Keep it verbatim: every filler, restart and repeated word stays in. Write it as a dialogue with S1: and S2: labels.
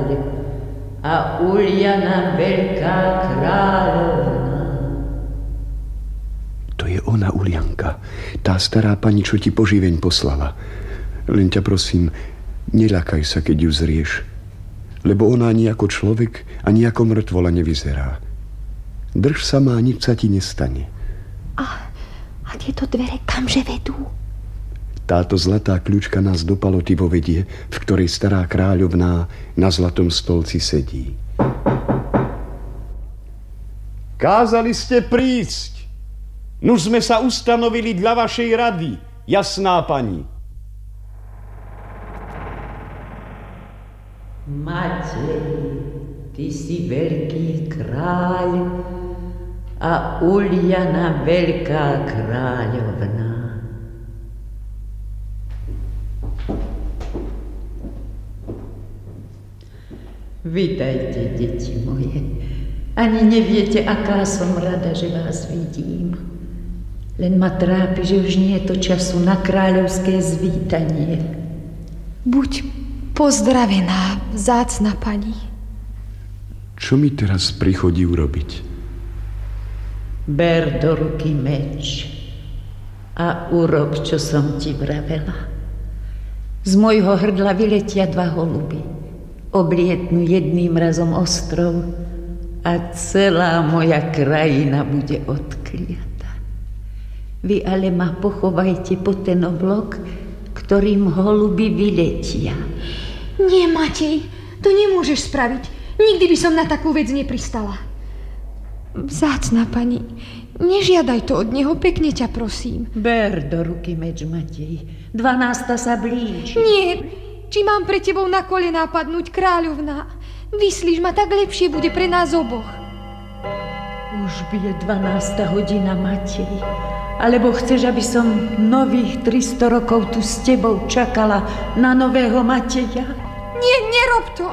S1: kráľ a Uliana veľká kráľovna.
S2: To je ona, Ulianka, tá stará pani, čo ti poživeň poslala. Len ťa prosím, neľakaj sa, keď ju zrieš, lebo ona ani ako človek, ani ako mŕtvola nevyzerá. Drž sa má, nič sa ti nestane.
S3: A, a tieto dvere kamže vedú?
S2: Táto zlatá kľúčka nás do paloty vovedie, v ktorej stará kráľovná na zlatom stolci sedí. Kázali ste prísť. Nuž sme sa ustanovili dla vašej rady, jasná pani.
S1: Matej, ty si veľký kráľ a Uliana veľká kráľovná. Vítajte, deti moje. Ani neviete, aká som rada, že vás vidím. Len ma trápi, že už nie je to času na kráľovské zvítanie.
S3: Buď pozdravená, vzácna pani.
S2: Čo mi teraz prichodí urobiť?
S1: Ber do ruky meč a urob, čo som ti vravela. Z mojho hrdla vyletia dva holuby. Oblietnú jedným razom ostrov a celá moja krajina bude odkliata. Vy ale ma pochovajte po ten oblok, ktorým holuby vyletia.
S3: Nie, Matej, to nemôžeš spraviť. Nikdy by som na takú vec nepristala. Vzácna pani, nežiadaj to od neho, pekne ťa prosím.
S1: Ber do ruky meč, Matej. Dvanásta sa blíži.
S3: Nie, či mám pre tebou na kolená padnúť, kráľovná. Vyslíš ma, tak lepšie bude pre nás oboch.
S1: Už bije dvanásta hodina, Matej. Alebo chceš, aby som nových tristo rokov tu s tebou čakala na nového Mateja?
S3: Nie, nerob to.